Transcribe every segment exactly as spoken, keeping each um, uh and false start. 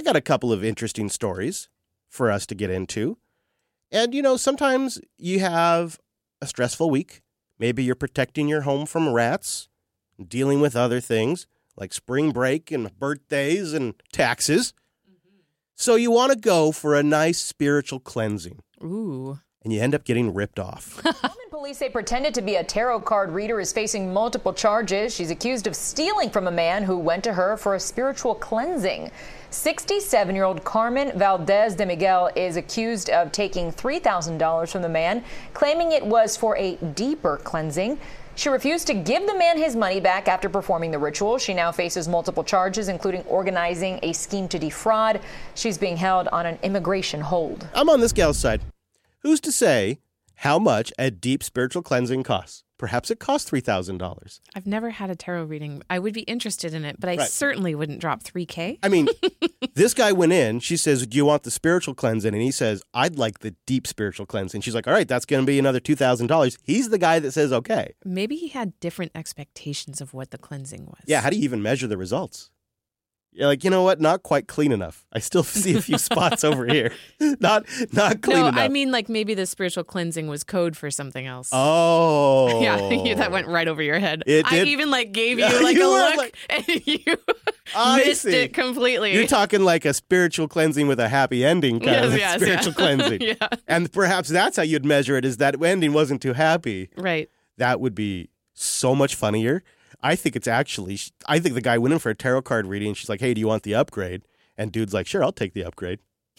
got a couple of interesting stories for us to get into. And, you know, sometimes you have a stressful week. Maybe you're protecting your home from rats, dealing with other things like spring break and birthdays and taxes. Mm-hmm. So you want to go for a nice spiritual cleansing. Ooh. And you end up getting ripped off. Police say pretended to be a tarot card reader is facing multiple charges. She's accused of stealing from a man who went to her for a spiritual cleansing. sixty-seven-year-old Carmen Valdez de Miguel is accused of taking three thousand dollars from the man, claiming it was for a deeper cleansing. She refused to give the man his money back after performing the ritual. She now faces multiple charges, including organizing a scheme to defraud. She's being held on an immigration hold. I'm on this gal's side. Who's to say how much a deep spiritual cleansing costs? Perhaps it costs three thousand dollars. I've never had a tarot reading. I would be interested in it, but I Right. certainly wouldn't drop three K. I mean, this guy went in. She says, do you want the spiritual cleansing? And he says, I'd like the deep spiritual cleansing. She's like, all right, that's going to be another two thousand dollars. He's the guy that says, okay. Maybe he had different expectations of what the cleansing was. Yeah, how do you even measure the results? You're like, you know what? Not quite clean enough. I still see a few spots over here. Not not clean no, enough. I mean, like maybe the spiritual cleansing was code for something else. Oh. Yeah, that went right over your head. It I did. even like gave you like You a were look like- and you I missed see. it completely. You're talking like a spiritual cleansing with a happy ending kind Yes, of yes, spiritual yeah. cleansing. Yeah. And perhaps that's how you'd measure it, is that ending wasn't too happy. Right. That would be so much funnier. I think it's actually, I think the guy went in for a tarot card reading and she's like, hey, do you want the upgrade? And dude's like, sure, I'll take the upgrade.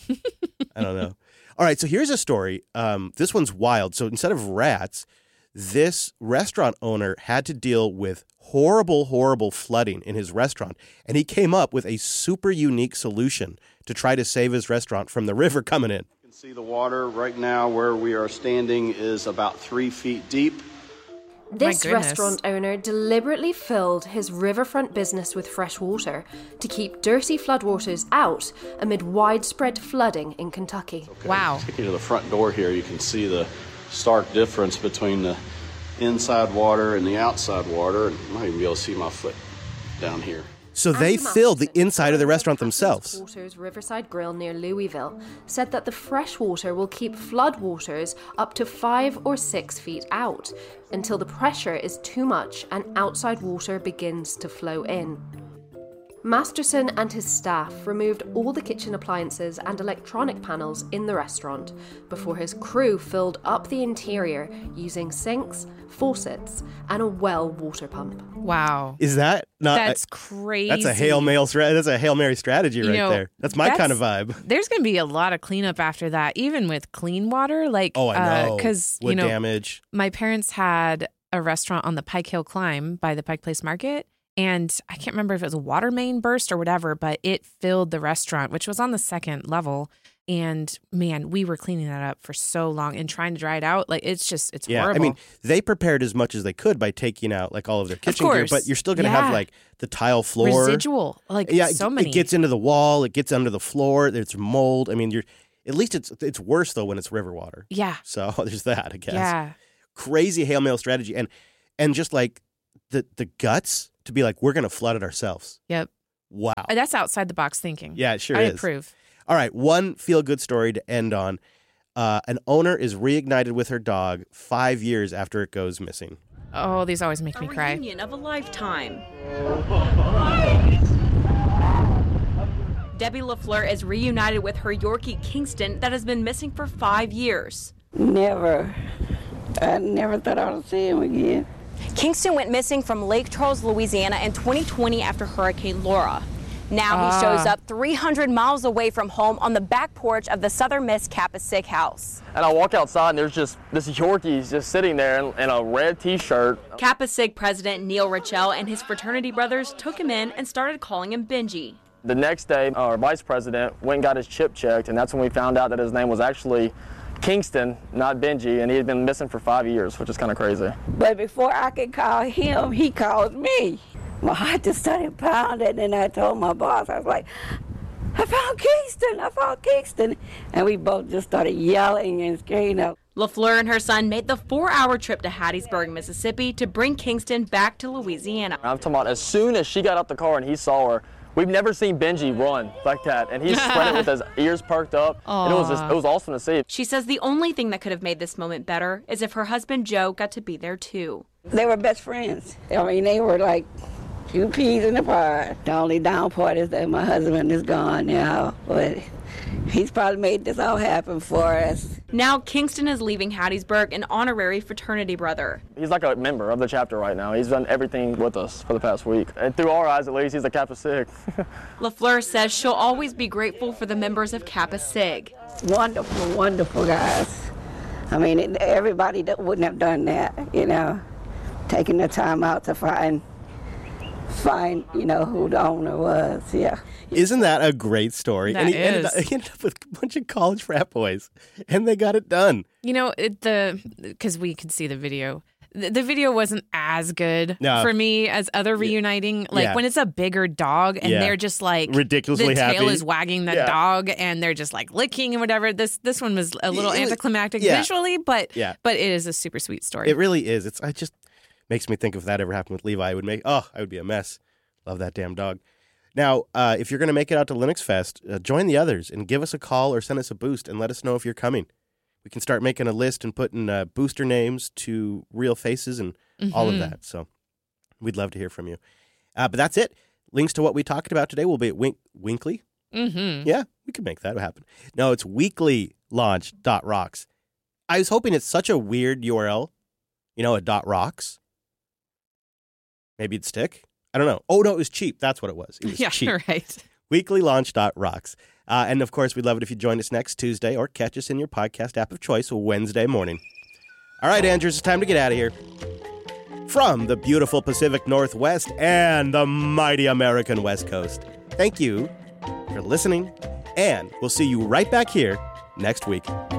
I don't know. All right, so here's a story. Um, this one's wild. So instead of rats, this restaurant owner had to deal with horrible, horrible flooding in his restaurant. And he came up with a super unique solution to try to save his restaurant from the river coming in. You can see the water right now where we are standing is about three feet deep. This My goodness. restaurant owner deliberately filled his riverfront business with fresh water to keep dirty floodwaters out amid widespread flooding in Kentucky. Okay, Wow. Take you to the front door here. You can see the stark difference between the inside water and the outside water. And you might even be able to see my foot down here. So they Andrew filled the Matheson, inside of the restaurant Captain's themselves. Quarters Riverside Grill near Louisville said that the fresh water will keep floodwaters up to five or six feet out until the pressure is too much and outside water begins to flow in. Masterson and his staff removed all the kitchen appliances and electronic panels in the restaurant before his crew filled up the interior using sinks, faucets, and a well water pump. Wow. Is that not? That's crazy. That's a Hail Mary. That's a Hail Mary strategy right You know, there. That's my that's- kind of vibe. There's going to be a lot of cleanup after that, even with clean water. Like, Oh, I know. Because, Wood you know, damage. my parents had a restaurant on the Pike Hill Climb by the Pike Place Market. And I can't remember if it was a water main burst or whatever, but it filled the restaurant, which was on the second level. And man, we were cleaning that up for so long and trying to dry it out. Like, it's just, it's Yeah, horrible. I mean, they prepared as much as they could by taking out like all of their kitchen gear, course. but you're still going to Yeah. have like the tile floor. Residual. Like, Yeah, so it, many. it gets into the wall, it gets under the floor, there's mold. I mean, you're at least it's it's worse though when it's river water. Yeah. So there's that, I guess. Yeah. Crazy Hail Mary strategy. And and just like the the guts to be like, we're going to flood it ourselves. Yep. Wow. That's outside the box thinking. Yeah, it sure I is. approve. All right, one feel-good story to end on. Uh, an owner is reignited with her dog five years after it goes missing. Oh, these always make A me cry. reunion of a lifetime. Debbie LaFleur is reunited with her Yorkie Kingston that has been missing for five years. Never. I never thought I would see him again. Kingston went missing from Lake Charles, Louisiana in twenty twenty after Hurricane Laura. Now he Ah. shows up three hundred miles away from home on the back porch of the Southern Miss Kappa Sig house. And I walk outside and there's just this Yorkie just sitting there in, in a red t-shirt. Kappa Sig president Neil Richel and his fraternity brothers took him in and started calling him Benji. The next day, our vice president went and got his chip checked, and that's when we found out that his name was actually Kingston, not Benji, and he had been missing for five years, which is kind of crazy. But before I could call him, he called me. My heart just started pounding, and I told my boss, I was like, I found Kingston, I found Kingston. And we both just started yelling and screaming. LaFleur and her son made the four-hour trip to Hattiesburg, Mississippi to bring Kingston back to Louisiana. I'm talking about as soon as she got out the car and he saw her, We've never seen Benji run like that, and he's spread it with his ears perked up, and it was just, it was awesome to see. She says the only thing that could have made this moment better is if her husband Joe got to be there too. They were best friends. I mean, they were like two peas in a pod. The only down part is that my husband is gone now, but he's probably made this all happen for us. Now Kingston is leaving Hattiesburg an honorary fraternity brother. He's like a member of the chapter right now. He's done everything with us for the past week. And through our eyes, at least, he's a Kappa Sig. LaFleur says she'll always be grateful for the members of Kappa Sig. Wonderful, wonderful guys. I mean, everybody that wouldn't have done that, you know, taking the time out to find, find, you know, who the owner was, yeah. Isn't that a great story? That and he is. ended, up, he ended up with a bunch of college frat boys, and they got it done. You know, it, the because we could see the video. The, the video wasn't as good No. for me as other reuniting. Like Yeah. when it's a bigger dog and Yeah. they're just like Ridiculously the tail happy. is wagging the Yeah. dog and they're just like licking and whatever. This this one was a little It was- anticlimactic yeah. visually, but Yeah. but it is a super sweet story. It really is. It's I just makes me think if that ever happened with Levi, it would make oh, I would be a mess. Love that damn dog. Now, uh, if you're going to make it out to Linux Fest, uh, join the others and give us a call or send us a boost and let us know if you're coming. We can start making a list and putting uh, booster names to real faces and all of that. So we'd love to hear from you. Uh, but that's it. Links to what we talked about today will be at Wink- Winkly. Mm-hmm. Yeah, we could make that happen. No, it's weekly launch dot rocks. I was hoping it's such a weird U R L, you know, a dot rocks. Maybe it'd stick. I don't know. Oh, no, it was cheap. That's what it was. It was Yeah, cheap. right. weekly launch dot rocks. Uh, and, of course, we'd love it if you join us next Tuesday or catch us in your podcast app of choice Wednesday morning. All right, Andrews, it's time to get out of here. From the beautiful Pacific Northwest and the mighty American West Coast, thank you for listening, and we'll see you right back here next week.